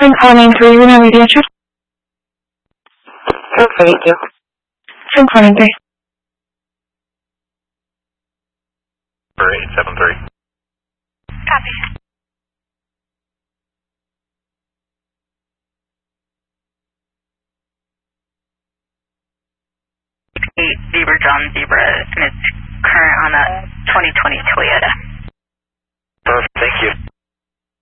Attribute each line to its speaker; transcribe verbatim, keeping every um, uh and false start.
Speaker 1: Ten four nine three, you know radio check.
Speaker 2: Ten four eight two.
Speaker 1: Ten four nine three.
Speaker 3: For eight seven three.
Speaker 4: Copy. Eight Zebra John Zebra, and it's current on a twenty twenty Toyota.
Speaker 3: Perfect, thank you.